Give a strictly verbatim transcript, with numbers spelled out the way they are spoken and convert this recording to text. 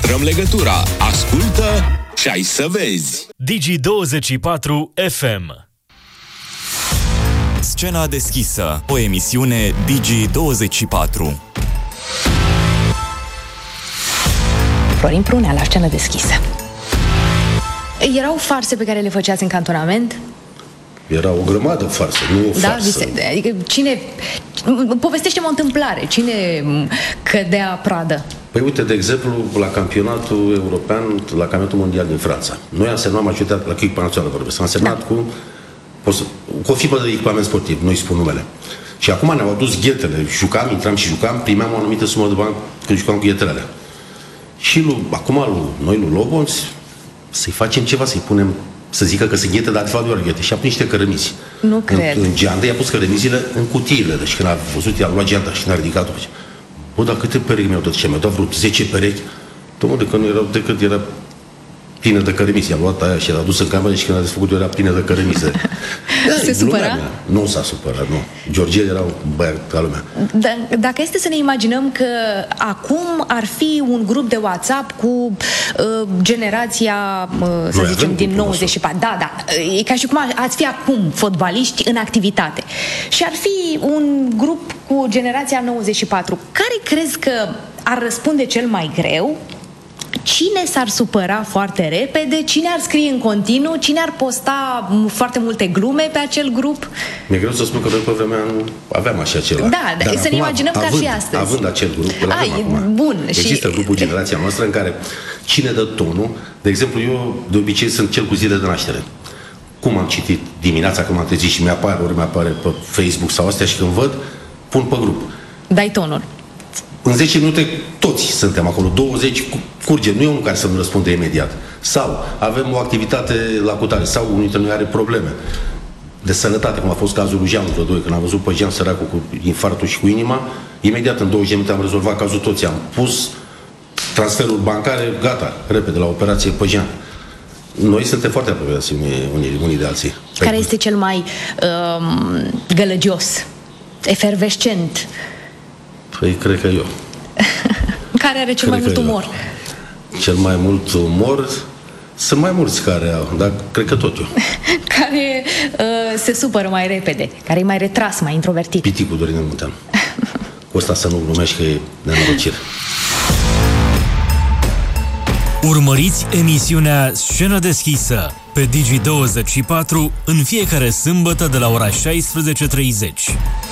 Păstrăm legătura. Ascultă și ai să vezi. Digi douăzeci și patru F M. Scena deschisă, o emisiune Digi douăzeci și patru. Florin Prunea la Scenă deschisă. Erau farse pe care le făceați în cantonament? Era o grămadă farse, nu o da, farsă. Adică cine... Povestește-mă o întâmplare. Cine cădea pradă? Păi uite, de exemplu, la campionatul european, la campionatul mondial din Franța. Noi am semnat majoritatea, la echipa națională vorbesc, am semnat da. cu, cu o firmă de echipament sportiv, nu-i spun numele. Și acum ne-au adus ghetele, jucam, intram și jucam, primeam o anumită sumă de bani când jucam cu ghetele alea. Și lui, acum lui, noi lui Lobonț, să-i facem ceva, să-i punem, să zică că se ghete, dar de fapt doar ghete. Și a pus niște cărămizi. Nu cred. În, în geantă i-a pus cărămizile în cutiile. Deci când a văzut, i-a luat geanta și când a ridicat-o. Bă, dar câte perechi mi-au dat? Ce mi-au dat vreo zece perechi? Dom'le, de că nu erau decât era plină de cărămizi. I-a luat aia și l-a dus în cameră și când a desfăcut era plină de cărămize. Se supăra? Nu s-a supărat, nu. George era un băiat ca lumea. D- dacă este să ne imaginăm că acum ar fi un grup de WhatsApp cu uh, generația, uh, să Noi zicem, din nouăzeci și patru. Da, da. E ca și cum ați fi acum fotbaliști în activitate. Și ar fi un grup cu generația nouăzeci și patru. Care crezi că ar răspunde cel mai greu? Cine s-ar supăra foarte repede? Cine ar scrie în continuu? Cine ar posta foarte multe glume pe acel grup? Mi-e greu să spun că noi pe vremea nu aveam așa ceva. Da, dar să ne imaginăm că ar fi astăzi. Având acel grup, îl avem Ai, acum. Bun, Există și... grupul generația noastră în care cine dă tonul, de exemplu, eu de obicei sunt cel cu zile de naștere. Cum am citit dimineața când m-am trezit și mi-apare, ori mi-apare pe Facebook sau astea și când văd, pun pe grup. Dai tonul. În zece minute toți suntem acolo, douăzeci curge, nu e unul care să nu răspunde imediat. Sau avem o activitate la cutare, sau unul dintre noi are probleme de sănătate, cum a fost cazul lui Jean Vlădoi, când am văzut pe Jean săracul cu infarctul și cu inima, imediat în douăzeci de minute am rezolvat cazul toți, am pus transferul bancare, gata, repede la operație pe Jean. Noi suntem foarte apropiați unii, unii, unii de alții. Care este cel mai um, gălăgios, efervescent? Păi, cred că eu. Care are cel cred mai mult umor? Eu. Cel mai mult umor... Sunt mai mulți care au, dar cred că tot eu. Care uh, se supără mai repede, care e mai retras, mai introvertit. Piticul Dorin Munteanu. Cu ăsta să nu glumești că e nenorocire. Urmăriți emisiunea Scenă deschisă pe Digi douăzeci și patru în fiecare sâmbătă de la ora șaisprezece și treizeci.